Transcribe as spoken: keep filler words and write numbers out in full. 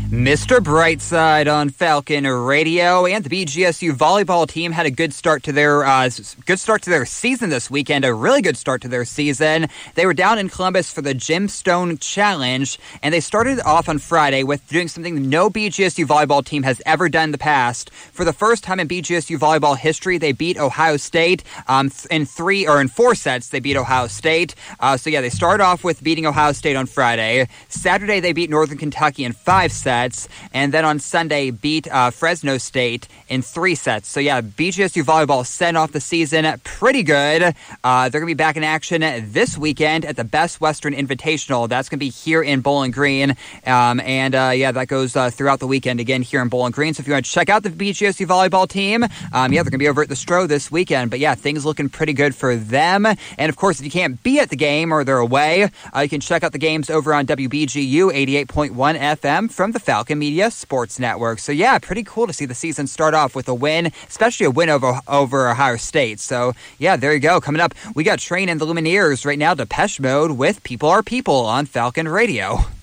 Mister Brightside on Falcon Radio, and the B G S U volleyball team had a good start to their uh, good start to their season this weekend. A really good start to their season. They were down in Columbus for the Gemstone Challenge, and they started off on Friday with doing something no B G S U volleyball team has ever done in the past. For the first time in B G S U volleyball history, they beat Ohio State um, in three or in four sets. They beat Ohio State. Uh, so yeah, they started off with beating Ohio State on Friday. Saturday they beat Northern Kentucky in five sets. And then on Sunday, beat uh, Fresno State in three sets. So, yeah, B G S U volleyball set off the season pretty good. Uh, they're going to be back in action this weekend at the Best Western Invitational. That's going to be here in Bowling Green. Um, and, uh, yeah, that goes uh, throughout the weekend again here in Bowling Green. So if you want to check out the B G S U volleyball team, um, yeah, they're going to be over at the Stro this weekend. But, yeah, things looking pretty good for them. And, of course, if you can't be at the game or they're away, uh, you can check out the games over on W B G U eighty-eight point one F M from the Falcon Media Sports Network. So, yeah, pretty cool to see the season start off with a win, especially a win over over Ohio State. So, yeah, there you go. Coming up, we got Train and the Lumineers right now, Depeche Mode with People Are People on Falcon Radio.